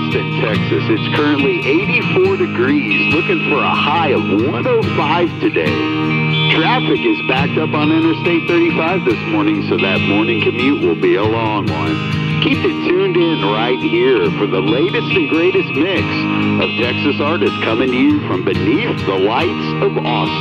Austin, Texas. It's currently 84 degrees, looking for a high of 105 today. Traffic is backed up on Interstate 35 this morning, so that morning commute will be a long one. Keep it tuned in right here for the latest and greatest mix of Texas artists coming to you from beneath the lights of Austin.